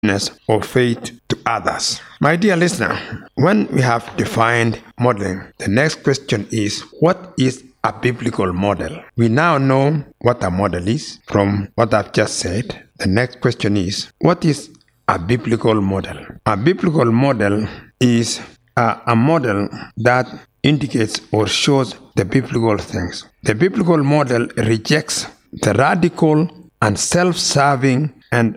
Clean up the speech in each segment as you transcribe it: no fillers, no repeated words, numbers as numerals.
of faith to others. My dear listener, when we have defined modeling, the next question is, what is a biblical model? We now know what a model is from what I've just said. The next question is, what is a biblical model? A biblical model is a model that indicates or shows the biblical things. The biblical model rejects the radical and self-serving and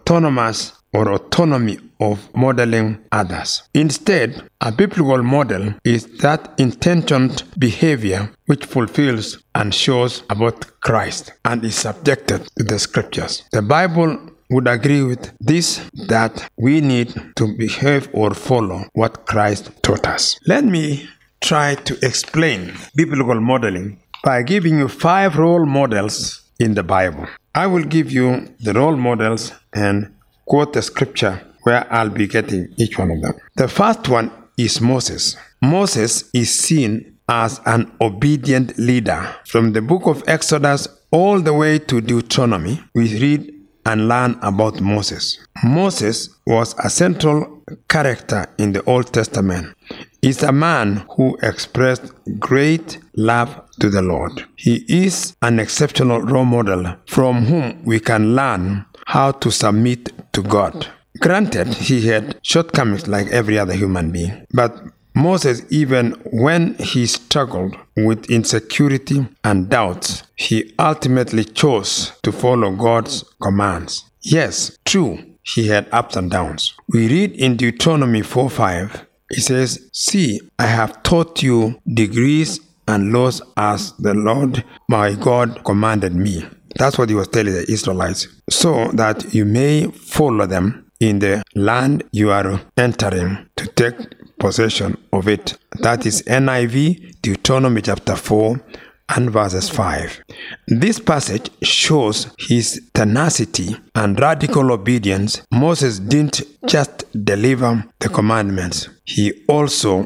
autonomy of modeling others. Instead, a biblical model is that intentioned behavior which fulfills and shows about Christ and is subjected to the scriptures. The Bible would agree with this, that we need to behave or follow what Christ taught us. Let me try to explain biblical modeling by giving you 5 role models in the Bible. I will give you the role models and quote the scripture where I'll be getting each one of them. The first one is Moses. Moses is seen as an obedient leader. From the book of Exodus all the way to Deuteronomy, we read and learn about Moses. Moses was a central character in the Old Testament. He's a man who expressed great love to the Lord. He is an exceptional role model from whom we can learn how to submit to God. Granted, he had shortcomings like every other human being, but Moses, even when he struggled with insecurity and doubts, he ultimately chose to follow God's commands. Yes, true, he had ups and downs. We read in Deuteronomy 4:5, it says, "See, I have taught you degrees and laws as the Lord my God commanded me." That's what he was telling the Israelites, so that you may follow them in the land you are entering to take possession of it. That is NIV, Deuteronomy chapter 4 and verses 5. This passage shows his tenacity and radical obedience. Moses didn't just deliver the commandments. He also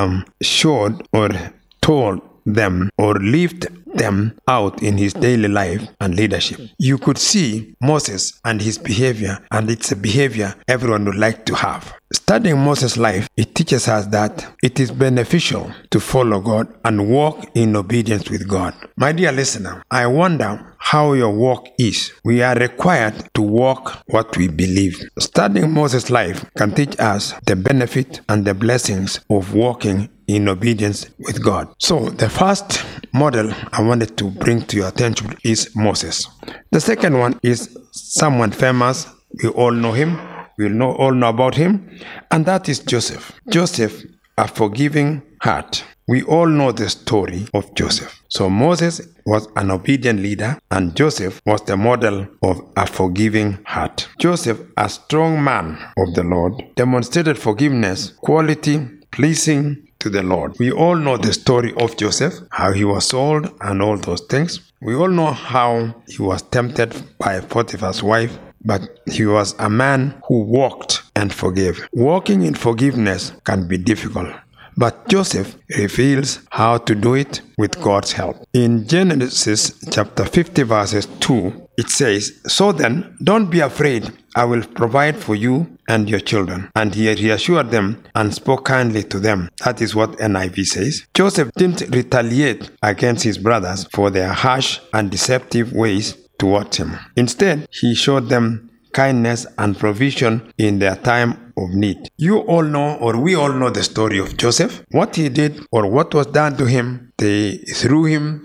showed or told them or lived them out in his daily life and leadership. You could see Moses and his behavior, and it's a behavior everyone would like to have. Studying Moses' life, it teaches us that it is beneficial to follow God and walk in obedience with God. My dear listener, I wonder how your walk is. We are required to walk what we believe. Studying Moses' life can teach us the benefit and the blessings of walking in obedience with God. So the first model I wanted to bring to your attention is Moses. The second one is someone famous. We all know him. We all know about him. And that is Joseph. Joseph, a forgiving heart. We all know the story of Joseph. So Moses was an obedient leader, and Joseph was the model of a forgiving heart. Joseph, a strong man of the Lord, demonstrated forgiveness, quality, pleasing to the Lord. We all know the story of Joseph, how he was sold and all those things. We all know how he was tempted by Potiphar's wife, but he was a man who walked and forgave. Walking in forgiveness can be difficult, but Joseph reveals how to do it with God's help. In Genesis chapter 50 verses 2, it says, "So then, don't be afraid. I will provide for you and your children." And he reassured them and spoke kindly to them. That is what NIV says. Joseph didn't retaliate against his brothers for their harsh and deceptive ways towards him. Instead, he showed them kindness and provision in their time of need. You all know, or we all know, the story of Joseph. What he did or what was done to him, they threw him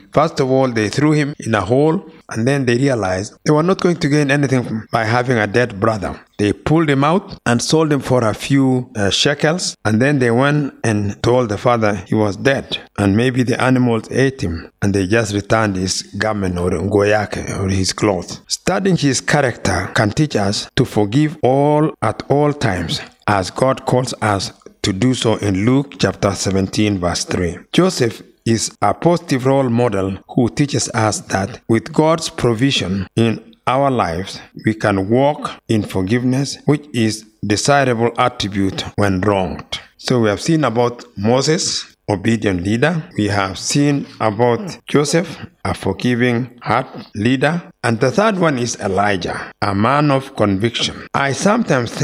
in a hole, and then they realized they were not going to gain anything by having a dead brother. They pulled him out and sold him for a few shekels, and then they went and told the father he was dead, and maybe the animals ate him, and they just returned his garment or ngoyake or his clothes. Studying his character can teach us to forgive all at all times, as God calls us to do so in Luke chapter 17 verse 3. Joseph is a positive role model who teaches us that with God's provision in our lives, we can walk in forgiveness, which is desirable attribute when wronged. So we have seen about Moses, obedient leader. We have seen about Joseph, a forgiving heart leader. And the third one is Elijah, a man of conviction. I sometimes think